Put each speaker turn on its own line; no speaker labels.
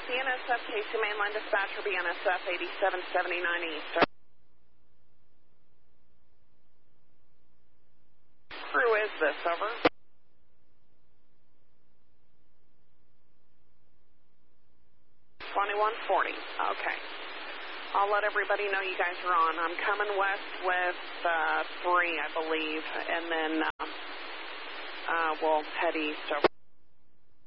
BNSF, KC Mainline Dispatcher, BNSF 8779 East. Crew is this, over? 2140. Okay. I'll let everybody know you guys are on. I'm coming west with 3, I believe, and then we'll head east over.